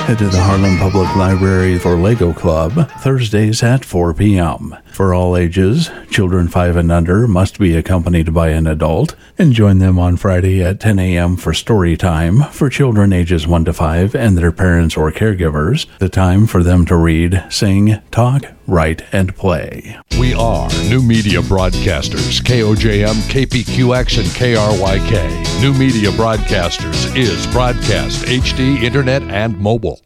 Head to the Harlem Public Library for Lego Club, Thursdays at 4 p.m. For all ages, children 5 and under must be accompanied by an adult, and join them on Friday at 10 a.m. for story time for children ages 1 to 5 and their parents or caregivers, the time for them to read, sing, talk, write, and play. We are New Media Broadcasters, KOJM, KPQX, and KRYK. New Media Broadcasters is broadcast, HD, internet, and mobile.